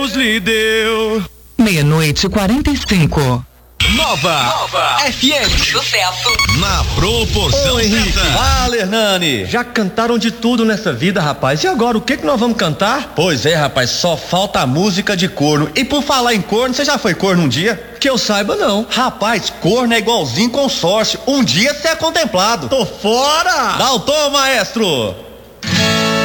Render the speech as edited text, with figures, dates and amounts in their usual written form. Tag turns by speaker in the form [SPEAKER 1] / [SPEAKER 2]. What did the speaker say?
[SPEAKER 1] lhe deu.
[SPEAKER 2] 00:45.
[SPEAKER 3] Nova FM.
[SPEAKER 4] Sucesso.
[SPEAKER 3] Na proporção
[SPEAKER 1] Ô, Henrique.
[SPEAKER 3] certa.
[SPEAKER 1] Fala, Hernani. Já cantaram de tudo nessa vida, rapaz. E agora, o que nós vamos cantar?
[SPEAKER 5] Pois é, rapaz, só falta a música de corno. E por falar em corno, você já foi corno um dia?
[SPEAKER 1] Que eu saiba, não.
[SPEAKER 5] Rapaz, corno é igualzinho consórcio. Um dia você é contemplado.
[SPEAKER 1] Tô fora!
[SPEAKER 5] Dá o tom, maestro!